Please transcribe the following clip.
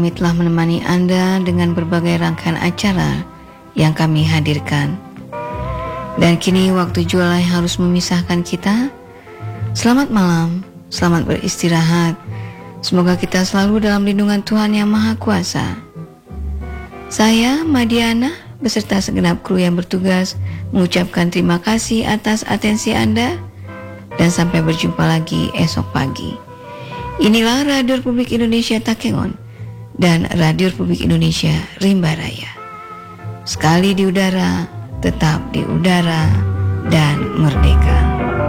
Kami telah menemani Anda dengan berbagai rangkaian acara yang kami hadirkan. Dan kini waktu jualan harus memisahkan kita. Selamat malam, selamat beristirahat. Semoga kita selalu dalam lindungan Tuhan Yang Maha Kuasa. Saya, Madiana, beserta segenap kru yang bertugas mengucapkan terima kasih atas atensi Anda. Dan sampai berjumpa lagi esok pagi. Inilah Radio Republik Indonesia Takengon dan Radio Republik Indonesia Rimba Raya. Sekali di udara, tetap di udara dan merdeka.